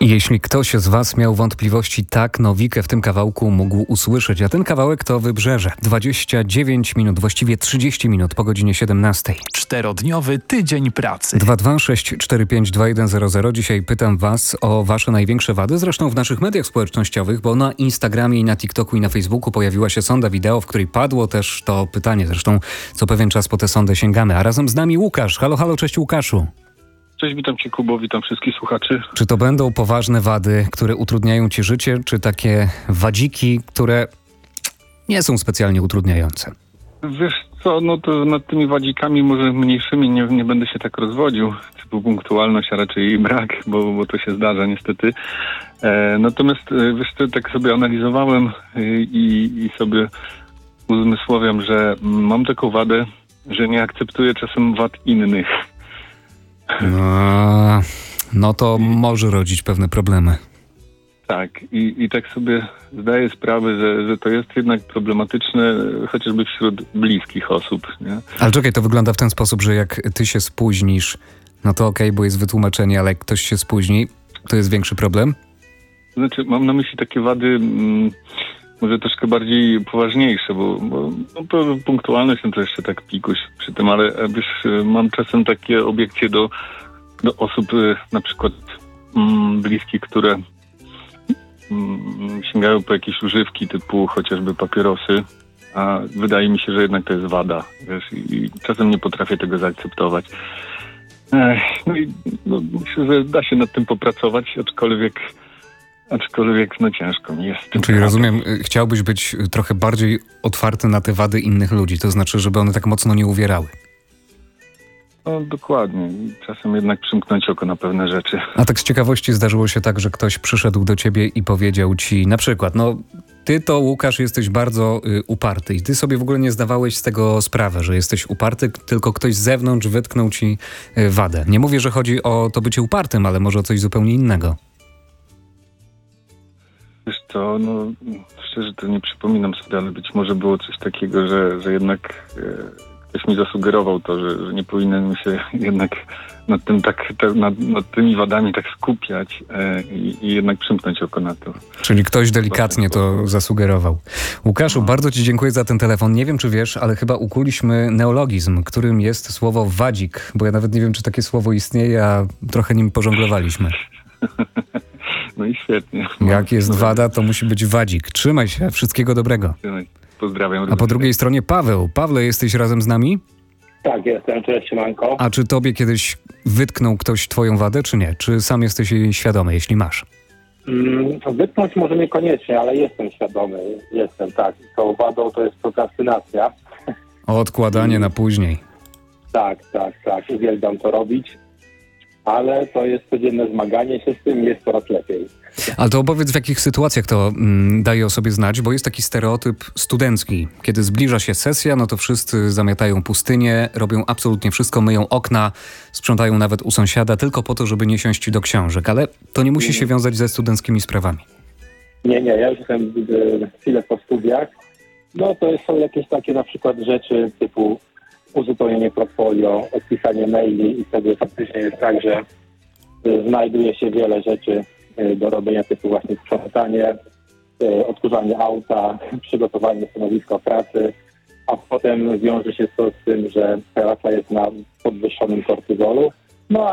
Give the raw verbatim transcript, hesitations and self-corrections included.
Jeśli ktoś z Was miał wątpliwości, tak, Nowikę w tym kawałku mógł usłyszeć, a ten kawałek to Wybrzeże. dwadzieścia dziewięć minut, właściwie trzydzieści minut po godzinie siedemnastej. Czterodniowy tydzień pracy. dwa dwa sześć cztery pięć dwa jeden zero zero. Dzisiaj pytam Was o Wasze największe wady, zresztą w naszych mediach społecznościowych, bo na Instagramie i na TikToku i na Facebooku pojawiła się sonda wideo, w której padło też to pytanie. Zresztą co pewien czas po tę sondę sięgamy. A razem z nami Łukasz. Halo, halo, cześć Łukaszu. Cześć, witam Cię Kubo, witam wszystkich słuchaczy. Czy to będą poważne wady, które utrudniają Ci życie, czy takie wadziki, które nie są specjalnie utrudniające? Wiesz co, no to nad tymi wadzikami może mniejszymi nie, nie będę się tak rozwodził, typu punktualność, a raczej jej brak, bo, bo to się zdarza niestety. E, natomiast e, wiesz co, tak sobie analizowałem e, i, i sobie uzmysławiam, że mam taką wadę, że nie akceptuję czasem wad innych. No, no to może rodzić pewne problemy. Tak, i, i tak sobie zdaję sprawę, że, że to jest jednak problematyczne chociażby wśród bliskich osób, nie? Ale czekaj, to wygląda w ten sposób, że jak ty się spóźnisz, no to okej, okay, bo jest wytłumaczenie, ale jak ktoś się spóźni, to jest większy problem? Znaczy, mam na myśli takie wady mm, może troszkę bardziej poważniejsze, bo, bo no to punktualność, no to jeszcze tak pikuś przy tym, ale wiesz, mam czasem takie obiekcje do, do osób na przykład mm, bliskich, które sięgają po jakieś używki typu chociażby papierosy, a wydaje mi się, że jednak to jest wada, wiesz, i czasem nie potrafię tego zaakceptować. Ech, no i no, myślę, że da się nad tym popracować, aczkolwiek aczkolwiek no ciężko mi jest. Czyli rozumiem, chciałbyś być trochę bardziej otwarty na te wady innych ludzi, to znaczy, żeby one tak mocno nie uwierały. No dokładnie. Czasem jednak przymknąć oko na pewne rzeczy. A tak z ciekawości zdarzyło się tak, że ktoś przyszedł do ciebie i powiedział ci na przykład, no ty to Łukasz jesteś bardzo y, uparty i ty sobie w ogóle nie zdawałeś z tego sprawę, że jesteś uparty, tylko ktoś z zewnątrz wytknął ci y, wadę. Nie mówię, że chodzi o to bycie upartym, ale może o coś zupełnie innego. Wiesz co, no szczerze to nie przypominam sobie, ale być może było coś takiego, że, że jednak e, ktoś mi zasugerował to, że, że nie powinienem się jednak nad tym tak, te, nad, nad tymi wadami tak skupiać e, i, i jednak przymknąć oko na to. Czyli ktoś delikatnie to zasugerował. Łukaszu, no. Bardzo ci dziękuję za ten telefon. Nie wiem, czy wiesz, ale chyba ukuliśmy neologizm, którym jest słowo wadzik, bo ja nawet nie wiem, czy takie słowo istnieje, a trochę nim pożonglowaliśmy. No i świetnie. Jak jest wada, to musi być wadzik. Trzymaj się, wszystkiego dobrego. Pozdrawiam. A po drugiej stronie Paweł. Pawle, jesteś razem z nami? Tak, jestem. Cześć, siemanko. A czy tobie kiedyś wytknął ktoś twoją wadę, czy nie? Czy sam jesteś jej świadomy, jeśli masz? Mm, wytknąć może niekoniecznie, ale jestem świadomy. Jestem, tak. Tą wadą to jest prokrastynacja. Odkładanie na później. Tak, tak, tak. Uwielbiam to robić. Ale to jest codzienne zmaganie się z tym, jest coraz lepiej. Ale to opowiedz, w jakich sytuacjach to mm, daje o sobie znać, bo jest taki stereotyp studencki. Kiedy zbliża się sesja, no to wszyscy zamiatają pustynię, robią absolutnie wszystko, myją okna, sprzątają nawet u sąsiada, tylko po to, żeby nie siąść do książek. Ale to nie musi nie. się wiązać ze studenckimi sprawami. Nie, nie, ja już jestem chwilę po studiach. No to są jakieś takie na przykład rzeczy typu uzupełnienie portfolio, odpisanie maili i wtedy faktycznie jest tak, że znajduje się wiele rzeczy do robienia typu właśnie sprzątanie, odkurzanie auta, przygotowanie stanowiska pracy, a potem wiąże się to z tym, że praca jest na podwyższonym kortyzolu